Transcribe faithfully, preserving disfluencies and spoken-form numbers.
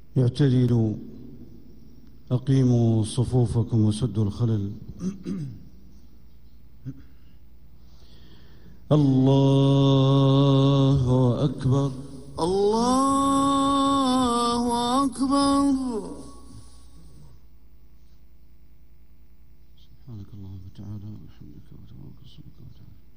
اعتدلوا، أقيموا صفوفكم وسدوا الخلل. الله أكبر، الله أكبر. سبحانك اللهم وتعالى وبحمدك وتبارك اسمك وتعالى.